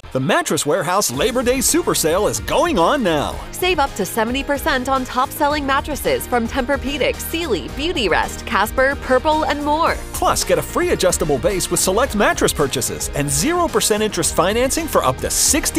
The Mattress Warehouse Labor Day Super Sale is going on now. Save up to 70% on top-selling mattresses from Tempur-Pedic, Sealy, Beautyrest, Casper, Purple, and more. Plus, get a free adjustable base with select mattress purchases and 0% interest financing for up to 60